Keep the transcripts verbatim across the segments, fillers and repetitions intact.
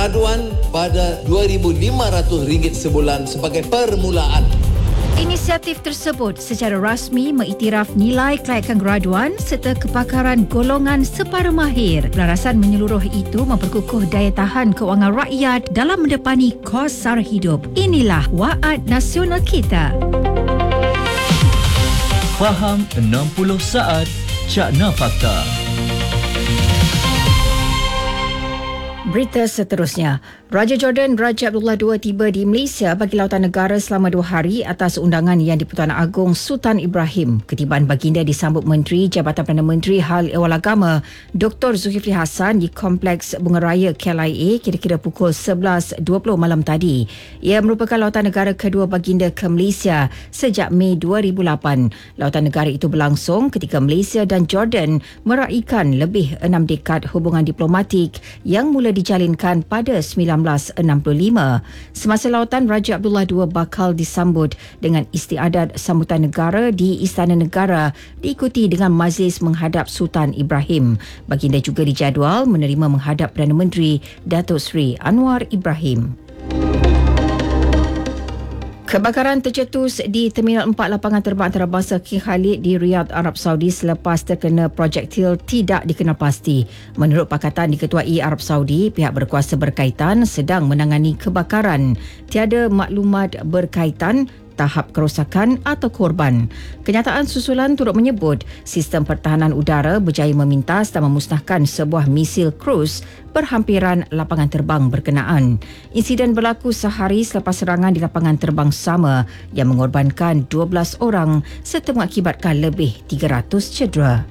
Aduan pada dua ribu lima ratus ringgit sebulan sebagai permulaan. Inisiatif tersebut secara rasmi mengiktiraf nilai kelayakan graduan serta kepakaran golongan separuh mahir. Pelarasan menyeluruh itu memperkukuh daya tahan kewangan rakyat dalam mendepani kos sara hidup. Inilah waad nasional kita. Faham enam puluh saat Cakna Fakta. Berita seterusnya, Raja Jordan Raja Abdullah kedua tiba di Malaysia bagi lautan negara selama dua hari atas undangan Yang di-Pertuan Agong Sultan Ibrahim. Ketibaan baginda disambut Menteri Jabatan Perdana Menteri Hal Ehwal Agama Doktor Zulkifli Hassan di Kompleks Bunga Raya K L I A kira-kira pukul sebelas dua puluh malam tadi. Ia merupakan lautan negara kedua baginda ke Malaysia sejak Mei dua ribu lapan. Lautan negara itu berlangsung ketika Malaysia dan Jordan meraikan lebih enam dekad hubungan diplomatik yang mula dijalinkan pada sembilan belas enam puluh lima. Semasa lautan, Raja Abdullah kedua bakal disambut dengan istiadat sambutan negara di Istana Negara diikuti dengan majlis menghadap Sultan Ibrahim. Baginda juga dijadual menerima menghadap Perdana Menteri Datuk Seri Anwar Ibrahim. Kebakaran tercetus di Terminal empat Lapangan Terbang Antarabangsa King Khalid di Riyadh, Arab Saudi selepas terkena projektil tidak dikenal pasti. Menurut Pakatan diketuai Arab Saudi, pihak berkuasa berkaitan sedang menangani kebakaran. Tiada maklumat berkaitan tahap kerosakan atau korban. Kenyataan susulan turut menyebut sistem pertahanan udara berjaya memintas dan memusnahkan sebuah misil kruz berhampiran lapangan terbang berkenaan. Insiden berlaku sehari selepas serangan di lapangan terbang sama yang mengorbankan dua belas orang serta mengakibatkan lebih tiga ratus cedera.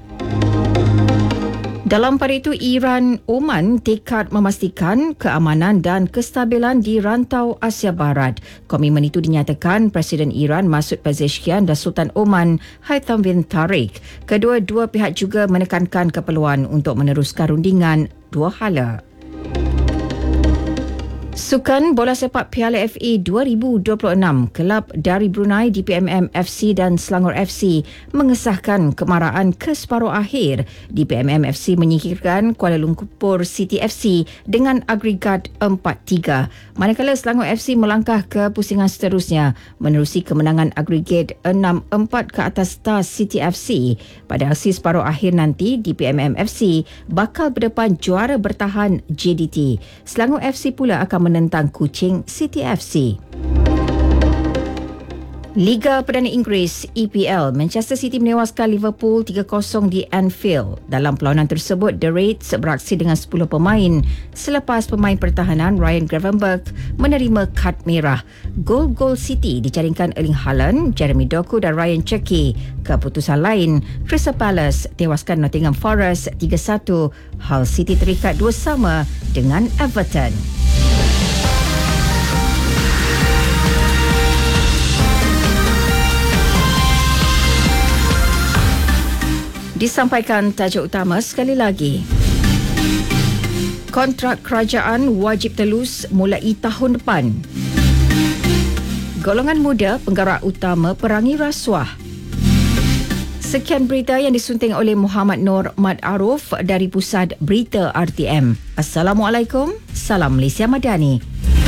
Dalam pada itu, Iran, Oman tekad memastikan keamanan dan kestabilan di rantau Asia Barat. Komitmen itu dinyatakan Presiden Iran Masoud Pezeshkian dan Sultan Oman Haitham bin Tariq. Kedua-dua pihak juga menekankan keperluan untuk meneruskan rundingan dua hala. Sukan bola sepak Piala F A dua ribu dua puluh enam, kelab dari Brunei D P M M F C dan Selangor F C mengesahkan kemarahan ke separuh akhir. D P M M F C menyingkirkan Kuala Lumpur City F C dengan agregat empat tiga. Manakala Selangor F C melangkah ke pusingan seterusnya menerusi kemenangan agregat enam empat ke atas Star City F C. Pada aksi separuh akhir nanti, D P M M F C bakal berdepan juara bertahan J D T. Selangor F C pula akan menentang Kuching City F C. Liga Perdana Inggeris E P L, Manchester City menewaskan Liverpool tiga kosong di Anfield. Dalam perlawanan tersebut, The Reds beraksi dengan sepuluh pemain selepas pemain pertahanan Ryan Gravenberch menerima kad merah. Gol-gol City dijaringkan Erling Haaland, Jeremy Doku dan Ryan Cherki. Keputusan lain, Crystal Palace tewaskan Nottingham Forest tiga satu. Hull City terikat dua sama dengan Everton. Disampaikan tajuk utama sekali lagi. Kontrak kerajaan wajib telus mulai tahun depan. Golongan muda penggerak utama perangi rasuah. Sekian berita yang disunting oleh Muhammad Nur Mat Aruf dari Pusat Berita R T M. Assalamualaikum, salam Malaysia Madani.